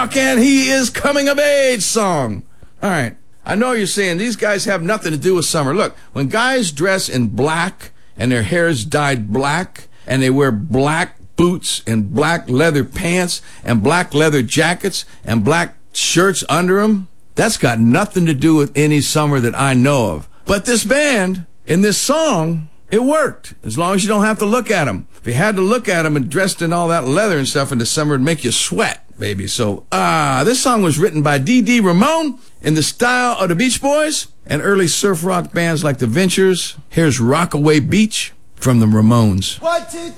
Rock and He Is Coming of Age song. All right. I know you're saying these guys have nothing to do with summer. Look, when guys dress in black and their hair's dyed black and they wear black boots and black leather pants and black leather jackets and black shirts under them, that's got nothing to do with any summer that I know of. But this band, in this song, it worked, as long as you don't have to look at them. If you had to look at them and dressed in all that leather and stuff in the summer, it'd make you sweat, baby. So, this song was written by D.D. Ramone in the style of the Beach Boys and early surf rock bands like the Ventures. Here's Rockaway Beach from the Ramones. 1, 2,